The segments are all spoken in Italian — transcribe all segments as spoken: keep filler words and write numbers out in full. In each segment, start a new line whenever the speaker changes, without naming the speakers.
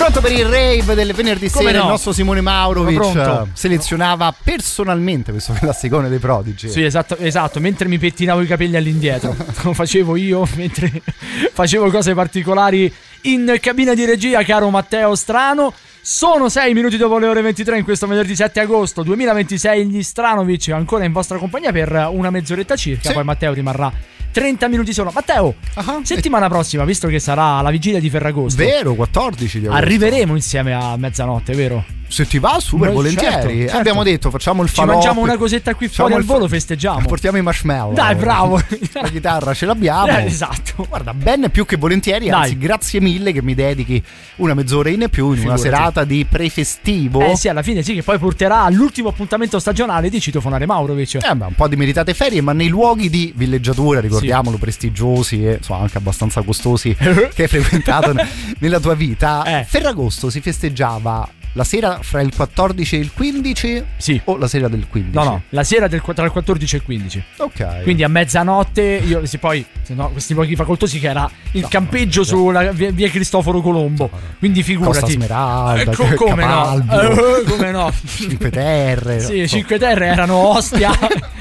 Pronto per il rave del venerdì
Come
sera?
no?
Il nostro Simone Maurovic selezionava personalmente questo classicone dei Prodigy.
Sì, esatto, esatto, mentre mi pettinavo i capelli all'indietro. Lo facevo io mentre facevo cose particolari in cabina di regia, caro Matteo Strano. Sono sei minuti dopo le ore ventitré in questo venerdì sette agosto duemilaventisei. Gli Stranovic ancora in vostra compagnia per una mezz'oretta circa, sì. Poi Matteo rimarrà trenta minuti solo. Matteo, uh-huh. settimana prossima, visto che sarà la vigilia di Ferragosto,
vero, quattordici di agosto,
arriveremo insieme a mezzanotte, vero?
Se ti va, super Noi, volentieri. Certo, certo. Abbiamo detto, facciamo il falò.
Ci mangiamo una cosetta qui fuori al volo, festeggiamo.
Portiamo i marshmallow.
Dai, bravo.
La chitarra ce l'abbiamo.
Eh, esatto.
Guarda, ben più che volentieri.
Dai.
Anzi, grazie mille che mi dedichi una mezz'ora in più in Figurati. Una serata di prefestivo.
Eh sì, alla fine sì, che poi porterà all'ultimo appuntamento stagionale di Citofonare Maurovic.
Eh beh, un po' di meritate ferie, ma nei luoghi di villeggiatura, ricordiamolo, sì. prestigiosi e insomma anche abbastanza costosi che hai frequentato nella tua vita.
Eh.
Ferragosto si festeggiava la sera fra il quattordici e il quindici?
Sì.
O la sera del quindici?
No, no, la sera del, tra il quattordici e il quindici.
Ok.
Quindi a mezzanotte, io sì, poi, no, questi luoghi facoltosi che era il no, campeggio no. sulla via, via Cristoforo Colombo. Quindi figurati.
Costa Smeralda,
eh, co- come
Capalbio,
no? Eh, come no?
Cinque Terre.
Sì, Cinque Terre erano Ostia.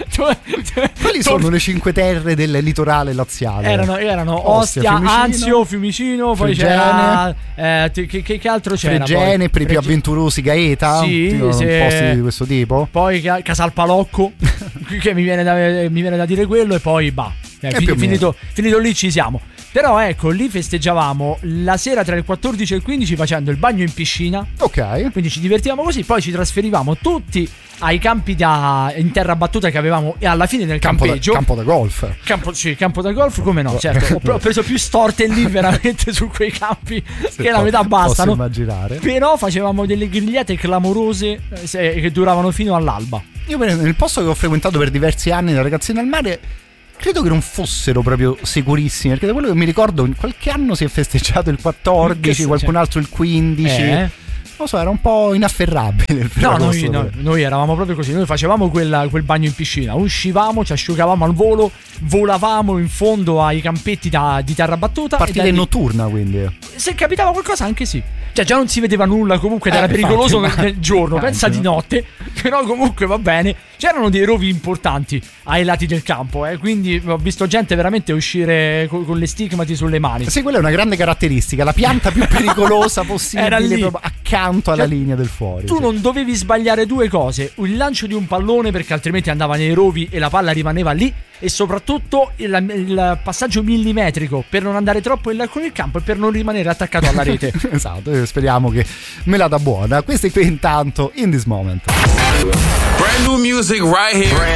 Quali sono le Cinque Terre del litorale laziale?
Erano, erano Ostia, Ostia Fiumicino, Anzio, Fiumicino, poi
Fregene,
c'era eh, che, che altro c'era?
Fregene, per i più avventurosi Gaeta,
sì,
tipo,
sì.
posti di questo tipo.
Poi Casalpalocco, che mi viene, da, mi viene da dire quello, e poi bah, eh, fin, finito, finito lì ci siamo. Però ecco, lì festeggiavamo la sera tra il quattordici e il quindici facendo il bagno in piscina.
Ok.
Quindi ci divertivamo così, poi ci trasferivamo tutti ai campi da, in terra battuta che avevamo e alla fine del
campo
campeggio.
Da, campo da golf.
Campo, sì, campo da golf, come no, certo. Ho, ho preso più storte lì veramente su quei campi sì, che la metà bastano.
Posso immaginare.
Però facevamo delle grigliate clamorose eh, che duravano fino all'alba.
Io nel posto che ho frequentato per diversi anni da ragazzino al mare, credo che non fossero proprio sicurissimi, perché da quello che mi ricordo qualche anno si è festeggiato il quattordici, qualcun altro il quindici.
Eh?
Non so, era un po' inafferrabile il
No, noi, no, noi eravamo proprio così. Noi facevamo quella, quel bagno in piscina, uscivamo, ci asciugavamo al volo, volavamo in fondo ai campetti da, di terra battuta.
Partita in notturna, quindi.
Se capitava qualcosa, anche sì. Cioè, già non si vedeva nulla, comunque, ed
eh,
era pericoloso
infatti,
nel giorno.
infatti,
pensa
no.
di notte. Però comunque va bene. C'erano dei rovi importanti ai lati del campo, eh, quindi ho visto gente veramente uscire con, con le stigmati sulle mani.
Sì, quella è una grande caratteristica. La pianta più pericolosa possibile
era lì,
proprio accanto alla cioè, linea del fuori.
Tu
sì.
non dovevi sbagliare due cose: il lancio di un pallone, perché altrimenti andava nei rovi e la palla rimaneva lì, e soprattutto il, il passaggio millimetrico per non andare troppo in là con il campo e per non rimanere attaccato alla rete.
Esatto, speriamo che me la dà buona. Questa è qui intanto In This Moment.
Brand new music right here.